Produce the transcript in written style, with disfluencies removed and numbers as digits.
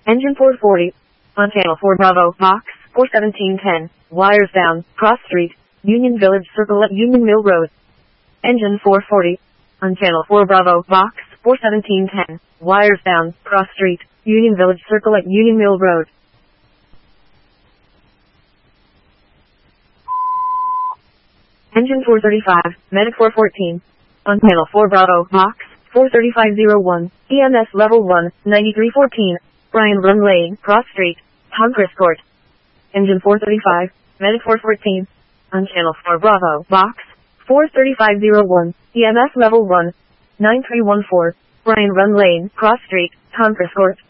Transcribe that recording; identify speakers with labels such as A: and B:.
A: Engine 440. On channel 4 Bravo, box 41710. Wires down, cross street, Union Village Circle at Union Mill Road. Engine 440. On channel 4 Bravo, box 41710. Wires down, cross street, Union Village Circle at Union Mill Road. Engine 435, Medic 414. On channel 4 Bravo, box 43501. EMS level 1, 9314. Bryan Run Lane, Cross Street, Congress Court. Engine 435, Medic 414. On channel 4 Bravo, box 43501. EMS level 1, 9314. Bryan Run Lane, Cross Street, Congress Court.